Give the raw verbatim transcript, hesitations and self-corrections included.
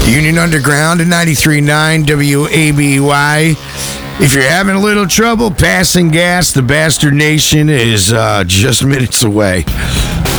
Union Underground at ninety-three point nine W A B Y. If you're having a little trouble passing gas, the Bastard Nation is uh, just minutes away.